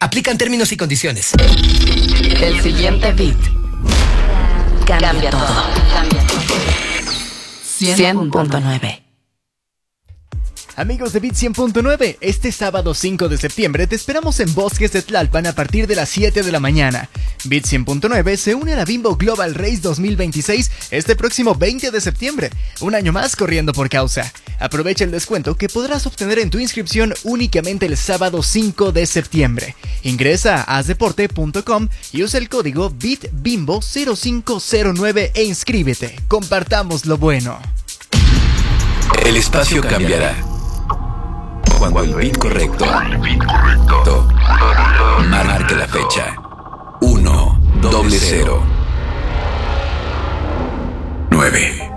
Aplican términos y condiciones. El siguiente beat cambia todo. 100.9. Amigos de Beat 100.9, este sábado 5 de septiembre te esperamos en Bosques de Tlalpan a partir de las 7 de la mañana. Beat 100.9 se une a la Bimbo Global Race 2026 este próximo 20 de septiembre, un año más corriendo por causa. Aprovecha el descuento que podrás obtener en tu inscripción únicamente el sábado 5 de septiembre. Ingresa a asdeporte.com y usa el código BITBIMBO0509 e inscríbete. Compartamos lo bueno. El espacio cambiará cuando el beat correcto marque la fecha 100 9.